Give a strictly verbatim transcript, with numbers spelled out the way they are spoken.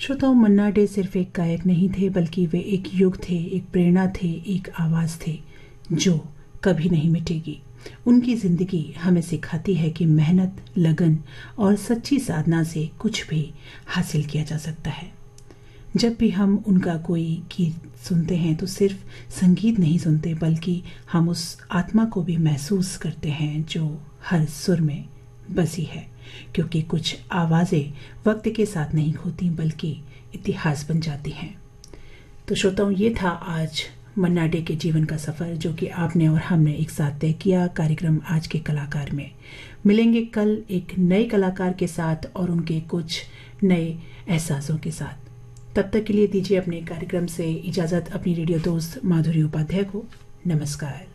श्रोताओं, मन्ना डे सिर्फ एक गायक नहीं थे, बल्कि वे एक युग थे, एक प्रेरणा थे, एक आवाज़ थे जो कभी नहीं मिटेगी। उनकी ज़िंदगी हमें सिखाती है कि मेहनत, लगन और सच्ची साधना से कुछ भी हासिल किया जा सकता है। जब भी हम उनका कोई गीत सुनते हैं तो सिर्फ संगीत नहीं सुनते, बल्कि हम उस आत्मा को भी महसूस करते हैं जो हर सुर में बसी है, क्योंकि कुछ आवाज़ें वक्त के साथ नहीं खोती बल्कि इतिहास बन जाती हैं। तो श्रोताओं, ये था आज मन्ना डे के जीवन का सफ़र जो कि आपने और हमने एक साथ तय किया। कार्यक्रम आज के कलाकार में मिलेंगे कल एक नए कलाकार के साथ और उनके कुछ नए एहसासों के साथ। तब तक के लिए दीजिए अपने कार्यक्रम से इजाज़त अपनी रेडियो दोस्त माधुरी उपाध्याय को। नमस्कार।